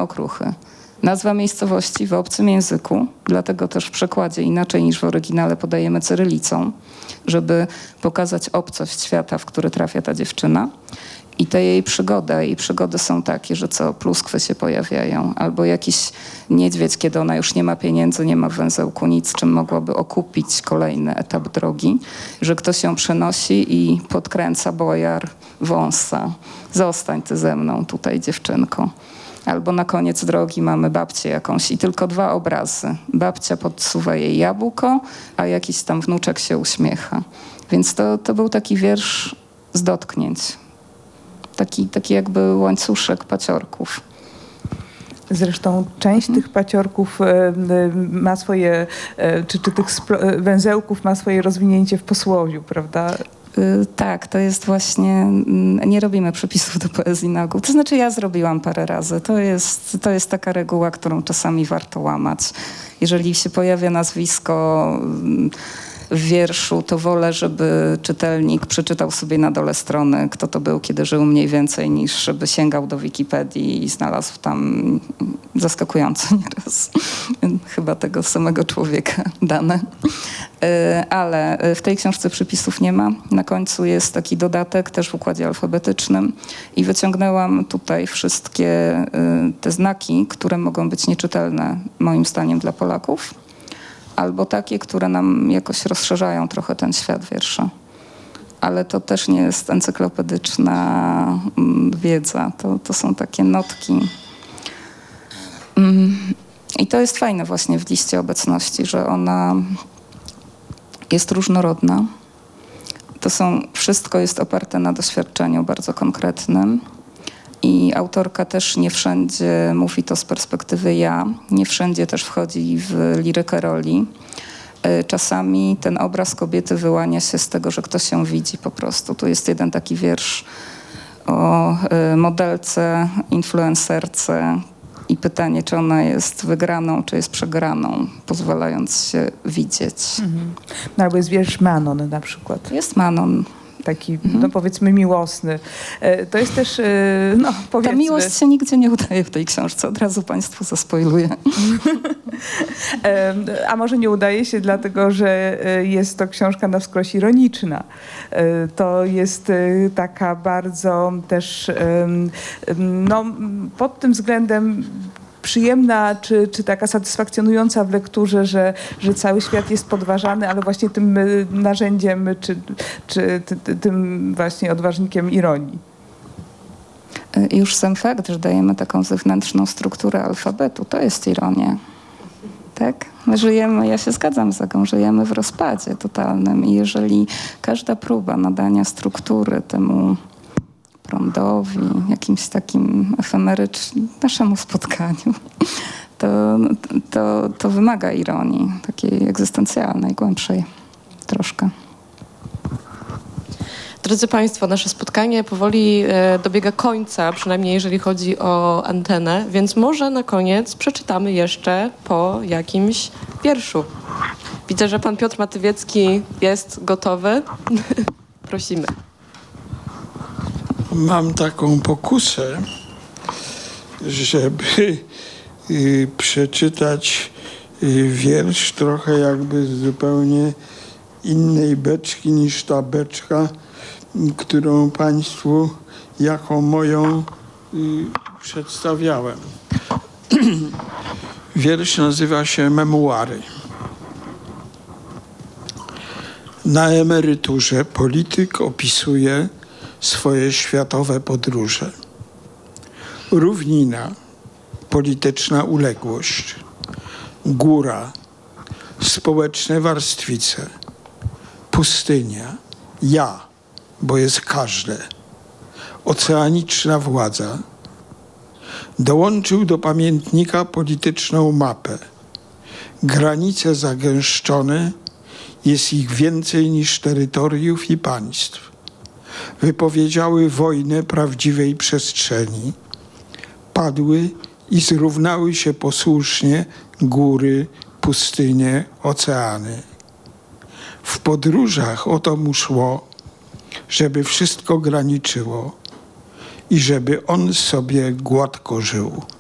Okruchy. Nazwa miejscowości w obcym języku, dlatego też w przekładzie inaczej niż w oryginale podajemy cyrylicą, żeby pokazać obcość świata, w który trafia ta dziewczyna. I te jej przygody są takie, że co pluskwy się pojawiają, albo jakiś niedźwiedź, kiedy ona już nie ma pieniędzy, nie ma w węzełku nic, czym mogłaby okupić kolejny etap drogi, że ktoś ją przenosi i podkręca bojar, wąsa. Zostań ty ze mną tutaj, dziewczynko. Albo na koniec drogi mamy babcię jakąś i tylko 2 obrazy. Babcia podsuwa jej jabłko, a jakiś tam wnuczek się uśmiecha. Więc to był taki wiersz z dotknięć. Taki jakby łańcuszek paciorków. Zresztą część tych paciorków ma swoje, czy tych węzełków ma swoje rozwinięcie w posłowiu, prawda? Tak, to jest właśnie, nie robimy przepisów do poezji na ogół. To znaczy ja zrobiłam parę razy. To jest taka reguła, którą czasami warto łamać. Jeżeli się pojawia nazwisko w wierszu, to wolę, żeby czytelnik przeczytał sobie na dole strony, kto to był, kiedy żył mniej więcej, niż żeby sięgał do Wikipedii i znalazł tam zaskakująco nieraz chyba tego samego człowieka dane. Ale w tej książce przypisów nie ma. Na końcu jest taki dodatek, też w układzie alfabetycznym i wyciągnęłam tutaj wszystkie te znaki, które mogą być nieczytelne moim zdaniem dla Polaków, albo takie, które nam jakoś rozszerzają trochę ten świat wiersza. Ale to też nie jest encyklopedyczna wiedza. To są takie notki. I to jest fajne właśnie w liście obecności, że ona jest różnorodna. Wszystko jest oparte na doświadczeniu bardzo konkretnym. I autorka też nie wszędzie mówi to z perspektywy ja, nie wszędzie też wchodzi w lirykę roli. Czasami ten obraz kobiety wyłania się z tego, że ktoś ją widzi po prostu. Tu jest jeden taki wiersz o modelce, influencerce i pytanie, czy ona jest wygraną, czy jest przegraną, pozwalając się widzieć. No albo jest wiersz Manon na przykład. Jest Manon. Taki, no powiedzmy, miłosny. To jest też, no powiedzmy... Ta miłość się nigdzie nie udaje w tej książce. Od razu państwu zaspoiluję. A może nie udaje się dlatego, że jest to książka na wskroś ironiczna. To jest taka bardzo też, no pod tym względem przyjemna, czy taka satysfakcjonująca w lekturze, że cały świat jest podważany, ale właśnie tym narzędziem, czy tym właśnie odważnikiem ironii. Już sam fakt, że dajemy taką zewnętrzną strukturę alfabetu, to jest ironia. Tak? My żyjemy, ja się zgadzam z Agą, żyjemy w rozpadzie totalnym i jeżeli każda próba nadania struktury temu prądowi, jakimś takim naszemu spotkaniu, to wymaga ironii, takiej egzystencjalnej, głębszej troszkę. Drodzy Państwo, nasze spotkanie powoli dobiega końca, przynajmniej jeżeli chodzi o antenę, więc może na koniec przeczytamy jeszcze po jakimś wierszu. Widzę, że pan Piotr Matywiecki jest gotowy. Prosimy. Mam taką pokusę, żeby przeczytać wiersz trochę jakby z zupełnie innej beczki niż ta beczka, którą Państwu jako moją przedstawiałem. Wiersz nazywa się Memuary. Na emeryturze polityk opisuje swoje światowe podróże. Równina, polityczna uległość, góra, społeczne warstwice, pustynia, ja, bo jest każde, oceaniczna władza. Dołączył do pamiętnika polityczną mapę. Granice zagęszczone, jest ich więcej niż terytoriów i państw. Wypowiedziały wojnę prawdziwej przestrzeni. Padły i zrównały się posłusznie góry, pustynie, oceany. W podróżach o to mu szło, żeby wszystko graniczyło i żeby on sobie gładko żył.